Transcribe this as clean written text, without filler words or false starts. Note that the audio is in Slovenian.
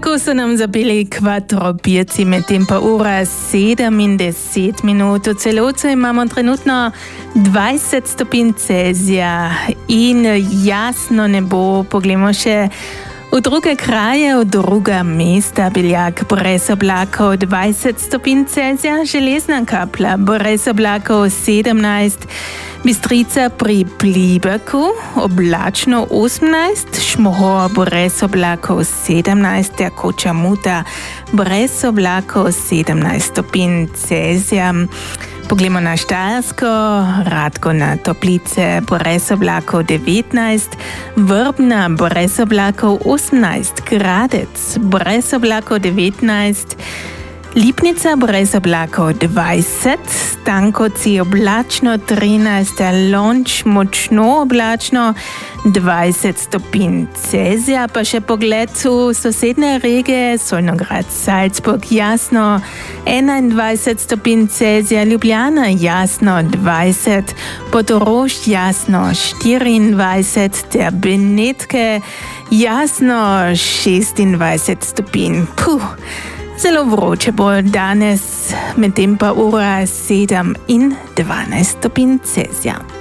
Tako so nam zabili 4 pirci, medtem pa ura 7:10 minut. V celovcu imamo trenutno 20 stopinj Celzija in jasno nebo. Poglejmo še v druge kraje, v druga mesta. Beljak brez oblakov 20 stopinj Celzija, Železna Kapla brez oblakov 17, Bistrica pri Pliberku oblačno 18, Šmohor brez oblakov 17, Jakoča Muta brez oblakov 17 stopinj Celzija. Poglejmo na Štajersko, Radko na Toplice brez oblakov 19, Vrbna brez oblakov 18, Gradec brez oblakov 19, Lipnica brez oblakov 20, Stankovci oblačno 13, Lonč močno oblačno 20 stopinj Celzija, pa še pogled v sosednje regije, Solnograd, Salzburg jasno 21 stopinj Celzija, Ljubljana jasno 20, Portorož jasno 24, ter Benetke jasno 26 stopinj. Zelo vroče bo danes, medtem pa ura 7:12 stopinj Celzija.